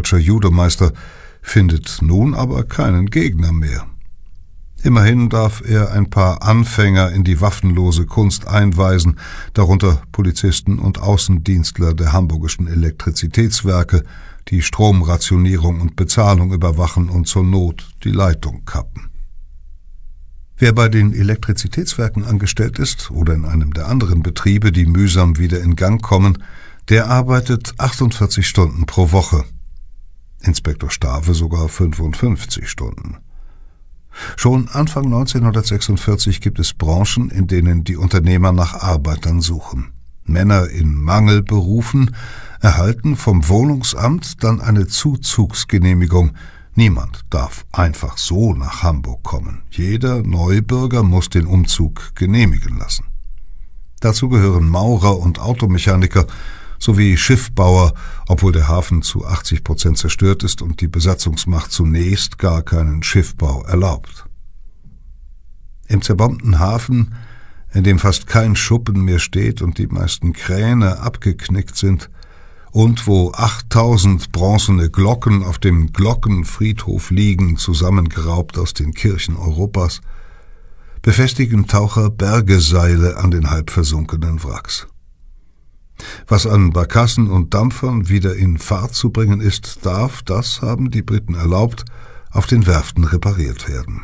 deutscher Judomeister, findet nun aber keinen Gegner mehr. Immerhin darf er ein paar Anfänger in die waffenlose Kunst einweisen, darunter Polizisten und Außendienstler der hamburgischen Elektrizitätswerke, die Stromrationierung und Bezahlung überwachen und zur Not die Leitung kappen. Wer bei den Elektrizitätswerken angestellt ist oder in einem der anderen Betriebe, die mühsam wieder in Gang kommen, der arbeitet 48 Stunden pro Woche. Inspektor Stave sogar 55 Stunden. Schon Anfang 1946 gibt es Branchen, in denen die Unternehmer nach Arbeitern suchen. Männer in Mangelberufen erhalten vom Wohnungsamt dann eine Zuzugsgenehmigung. Niemand darf einfach so nach Hamburg kommen. Jeder Neubürger muss den Umzug genehmigen lassen. Dazu gehören Maurer und Automechaniker sowie Schiffbauer, obwohl der Hafen zu 80% zerstört ist und die Besatzungsmacht zunächst gar keinen Schiffbau erlaubt. Im zerbombten Hafen, in dem fast kein Schuppen mehr steht und die meisten Kräne abgeknickt sind, und wo 8000 bronzene Glocken auf dem Glockenfriedhof liegen, zusammengeraubt aus den Kirchen Europas, befestigen Taucher Bergeseile an den halb versunkenen Wracks. Was an Barkassen und Dampfern wieder in Fahrt zu bringen ist, darf, das haben die Briten erlaubt, auf den Werften repariert werden.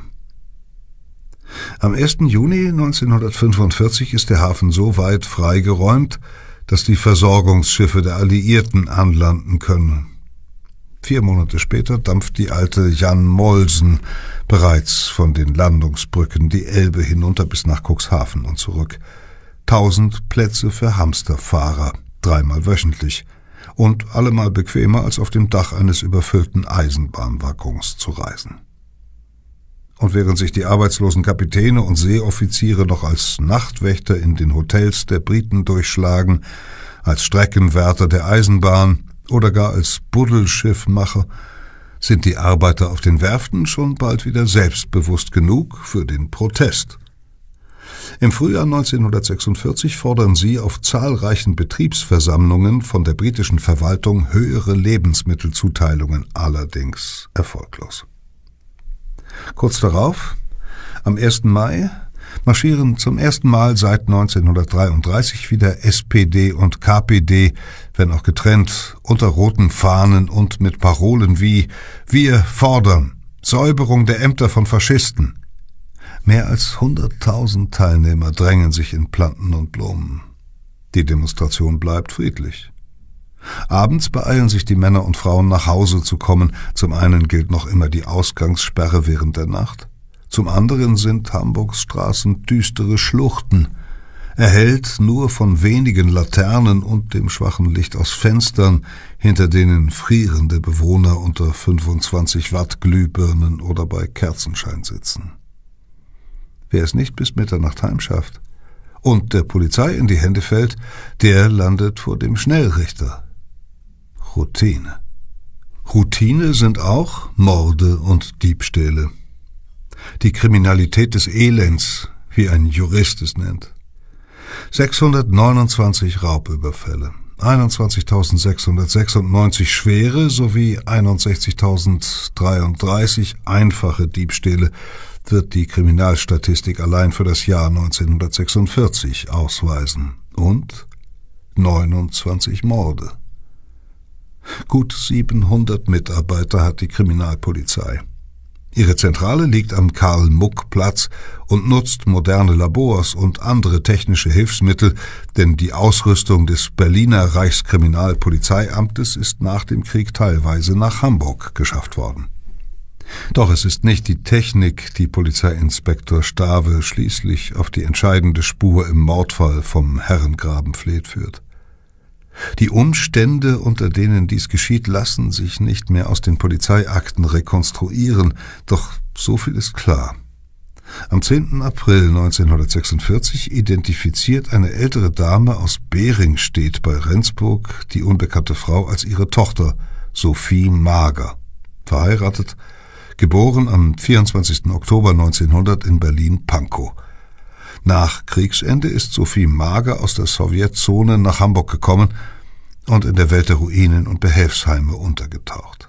Am 1. Juni 1945 ist der Hafen so weit freigeräumt, dass die Versorgungsschiffe der Alliierten anlanden können. 4 Monate später dampft die alte Jan Molsen bereits von den Landungsbrücken die Elbe hinunter bis nach Cuxhaven und zurück. 1000 Plätze für Hamsterfahrer, 3-mal wöchentlich und allemal bequemer als auf dem Dach eines überfüllten Eisenbahnwaggons zu reisen. Und während sich die arbeitslosen Kapitäne und Seeoffiziere noch als Nachtwächter in den Hotels der Briten durchschlagen, als Streckenwärter der Eisenbahn oder gar als Buddelschiffmacher, sind die Arbeiter auf den Werften schon bald wieder selbstbewusst genug für den Protest. Im Frühjahr 1946 fordern sie auf zahlreichen Betriebsversammlungen von der britischen Verwaltung höhere Lebensmittelzuteilungen, allerdings erfolglos. Kurz darauf, am 1. Mai, marschieren zum ersten Mal seit 1933 wieder SPD und KPD, wenn auch getrennt, unter roten Fahnen und mit Parolen wie »Wir fordern Säuberung der Ämter von Faschisten«. Mehr als 100.000 Teilnehmer drängen sich in Planten und Blumen. Die Demonstration bleibt friedlich. Abends beeilen sich die Männer und Frauen nach Hause zu kommen. Zum einen gilt noch immer die Ausgangssperre während der Nacht. Zum anderen sind Hamburgs Straßen düstere Schluchten, erhellt nur von wenigen Laternen und dem schwachen Licht aus Fenstern, hinter denen frierende Bewohner unter 25 Watt Glühbirnen oder bei Kerzenschein sitzen. Wer es nicht bis Mitternacht heimschafft und der Polizei in die Hände fällt, der landet vor dem Schnellrichter. Routine. Routine sind auch Morde und Diebstähle. Die Kriminalität des Elends, wie ein Jurist es nennt. 629 Raubüberfälle, 21.696 schwere sowie 61.033 einfache Diebstähle wird die Kriminalstatistik allein für das Jahr 1946 ausweisen. Und 29 Morde. Gut 700 Mitarbeiter hat die Kriminalpolizei. Ihre Zentrale liegt am Karl-Muck-Platz und nutzt moderne Labors und andere technische Hilfsmittel, denn die Ausrüstung des Berliner Reichskriminalpolizeiamtes ist nach dem Krieg teilweise nach Hamburg geschafft worden. Doch es ist nicht die Technik, die Polizeiinspektor Stave schließlich auf die entscheidende Spur im Mordfall vom Herrengrabenfleet führt. Die Umstände, unter denen dies geschieht, lassen sich nicht mehr aus den Polizeiakten rekonstruieren, doch so viel ist klar. Am 10. April 1946 identifiziert eine ältere Dame aus Beringstedt bei Rendsburg die unbekannte Frau als ihre Tochter Sophie Mager, verheiratet, geboren am 24. Oktober 1900 in Berlin-Pankow. Nach Kriegsende ist Sophie Mager aus der Sowjetzone nach Hamburg gekommen und in der Welt der Ruinen und Behelfsheime untergetaucht.